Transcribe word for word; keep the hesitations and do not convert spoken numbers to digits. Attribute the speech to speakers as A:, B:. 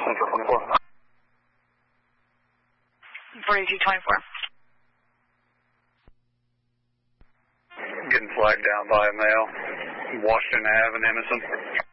A: Central twenty-four.
B: forty-two twenty-four.
A: Getting flagged down by a male. Washington Avenue in Emerson.